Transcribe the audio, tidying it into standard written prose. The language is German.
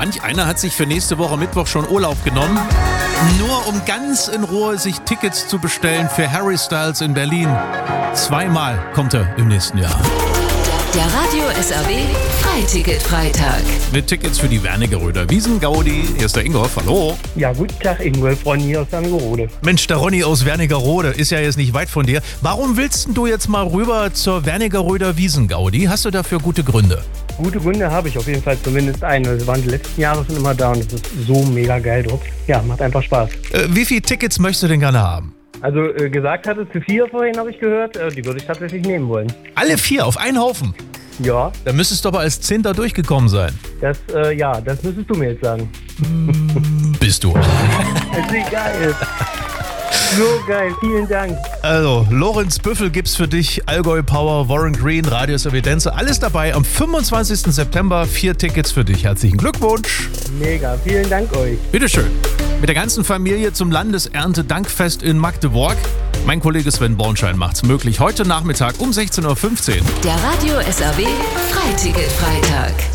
Manch einer hat sich für nächste Woche Mittwoch schon Urlaub genommen, nur um ganz in Ruhe sich Tickets zu bestellen für Harry Styles in Berlin. 2-mal kommt er im nächsten Jahr. Der Radio SAW Freiticket-Freitag. Mit Tickets für die Wernigeröder Wiesn-Gaudi. Hier ist der Ingolf, hallo. Ja, guten Tag, Ingolf, Ronny aus Wernigerode. Mensch, der Ronny aus Wernigerode ist ja jetzt nicht weit von dir. Warum willst du jetzt mal rüber zur Wernigeröder Wiesn-Gaudi? Hast du dafür gute Gründe? Gute Gründe habe ich auf jeden Fall zumindest einen. Wir waren die letzten Jahre schon immer da und es ist so mega geil dort. Ja, macht einfach Spaß. Wie viele Tickets möchtest du denn gerne haben? Also gesagt hatte für 4 vorhin, habe ich gehört. Die würde ich tatsächlich nehmen wollen. Alle 4 auf einen Haufen? Ja. Da müsstest du aber als 10. durchgekommen sein. Das müsstest du mir jetzt sagen. Bist du. Wie geil. So geil, vielen Dank. Also, Lorenz Büffel gibt's für dich, Allgäu Power, Warren Green, Radius Evidenze, alles dabei am 25. September, 4 Tickets für dich. Herzlichen Glückwunsch. Mega, vielen Dank euch. Bitteschön. Mit der ganzen Familie zum Landeserntedankfest in Magdeburg. Mein Kollege Sven Bornschein macht's möglich. Heute Nachmittag um 16:15 Uhr. Der Radio SAW Freiticket-Freitag.